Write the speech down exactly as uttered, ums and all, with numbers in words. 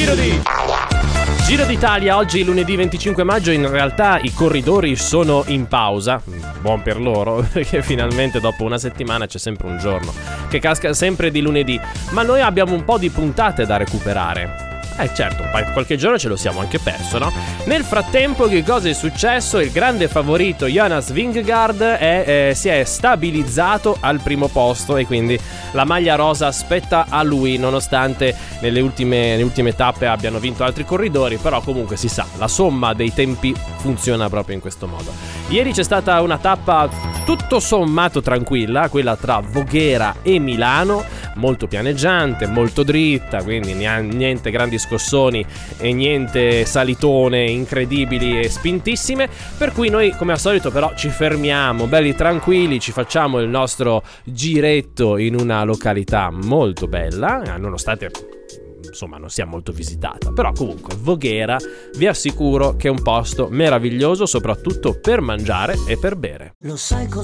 Giro di Giro d'Italia, oggi lunedì venticinque maggio. In realtà i corridori sono in pausa, buon per loro, perché finalmente dopo una settimana c'è sempre un giorno che casca sempre di lunedì. Ma noi abbiamo un po' di puntate da recuperare. Eh certo, qualche giorno ce lo siamo anche perso, no? Nel frattempo che cosa è successo? Il grande favorito Jonas Vingegaard è, eh, si è stabilizzato al primo posto e quindi la maglia rosa spetta a lui, nonostante nelle ultime, nelle ultime tappe abbiano vinto altri corridori. Però comunque si sa, la somma dei tempi funziona proprio in questo modo. Ieri c'è stata una tappa tutto sommato tranquilla, quella tra Voghera e Milano, molto pianeggiante, molto dritta, quindi niente grandi scossoni e niente salitone incredibili e spintissime, per cui noi come al solito però ci fermiamo belli tranquilli, ci facciamo il nostro giretto in una località molto bella, nonostante insomma non sia molto visitata, però comunque Voghera vi assicuro che è un posto meraviglioso, soprattutto per mangiare e per bere. Lo sai cosa